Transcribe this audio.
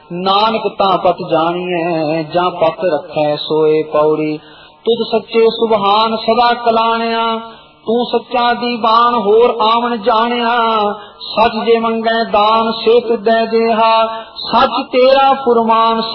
नानक तां पत जानिए जां पत रखै सोए पौड़ी। तुद सच्चे सुभान सदा कलाणिया तू सच्चा दीवान होर आवन जानिया। सच जे मंगै दान से तुदै देहा सच तेरा फुरमान